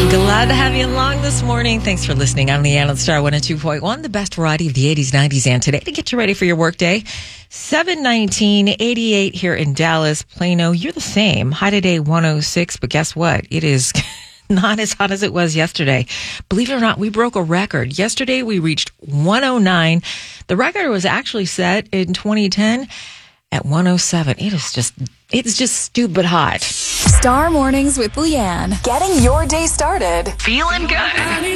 Glad to have you along this morning. Thanks for listening. I'm Leanne on Star 102.1, the best variety of the 80s, 90s, and today to get you ready for your workday. 719, 88 here in Dallas, Plano. You're the same. High today, 106, but guess what? It is not as hot as it was yesterday. Believe it or not, we broke a record. Yesterday, we reached 109. The record was actually set in 2010 at 107. It's just stupid hot. Star Mornings with Leanne. Getting your day started. Feeling good.